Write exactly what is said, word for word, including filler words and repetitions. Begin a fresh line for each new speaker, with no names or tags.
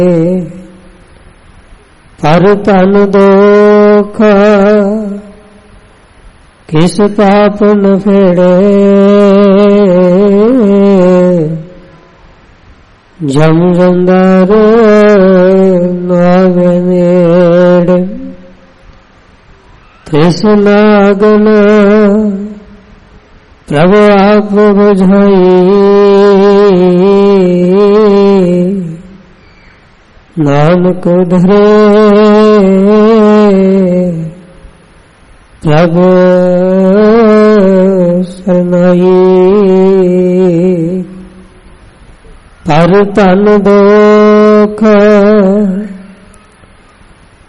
ਪਰ ਤਨ ਦੋਖ ਕਿਸ ਪਾਪ ਨ ਫੇੜੇ, ਜਮ ਜੰਦਰ ਨਾਵੇ ਨੇੜੇ। ਤਿਸ ਨਾਗਨ ਪ੍ਰਭ ਆਪ ਬੁਝਾਈ, ਨਾਨਕ ਧਰੇ ਪ੍ਰਭ ਸਰਨਾਈ। ਪਰ ਤਨ ਦੋਖ